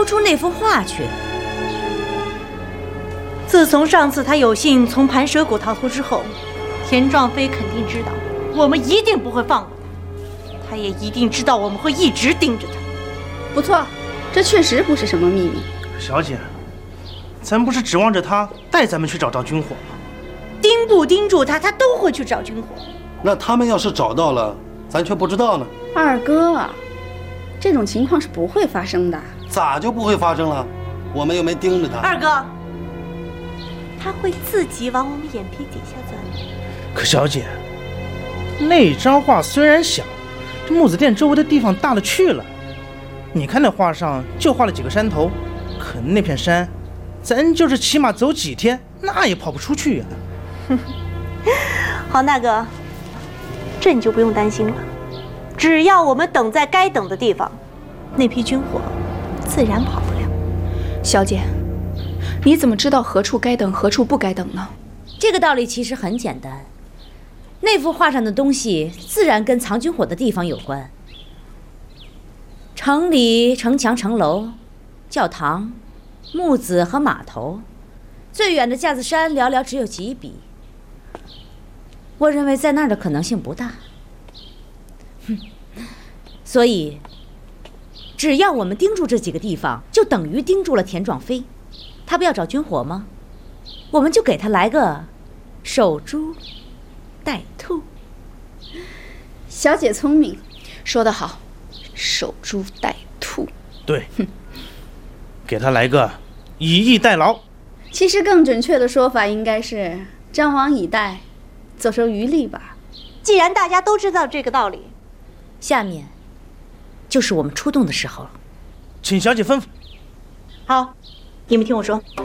说出那幅画去。 自从上次他有幸从盘蛇谷逃脱之后，田壮飞肯定知道我们一定不会放过他，他也一定知道我们会一直盯着他。 不错，这确实不是什么秘密。 小姐，咱不是指望着他带咱们去找到军火吗？ 盯不盯住他，他都会去找军火。 那他们要是找到了，咱却不知道呢？ 二哥啊，这种情况是不会发生的。 咋就不会发生了？我们又没盯着他。 二哥，他会自己往我们眼皮底下钻。 可小姐，那张画虽然小，这木子店周围的地方大了去了。你看那画上就画了几个山头，可那片山，咱就是起码走几天，那也跑不出去呀。 黄大哥，这你就不用担心了，只要我们等在该等的地方，那批军火自然跑不了。 小姐，你怎么知道何处该等，何处不该等呢？ 这个道理其实很简单，那幅画上的东西自然跟藏军火的地方有关。城里城墙、城楼、教堂、木子和码头，最远的架子山寥寥只有几笔。我认为在那儿的可能性不大。所以，只要我们盯住这几个地方，就等于盯住了田壮飞。他不要找军火吗？我们就给他来个守株待兔。 小姐聪明， 说得好，守株待兔。 对，给他来个以逸待劳。 其实更准确的说法应该是张网以待，走收渔利吧。 既然大家都知道这个道理， 下面就是我们出动的时候了。 请小姐吩咐。 好，你们听我说。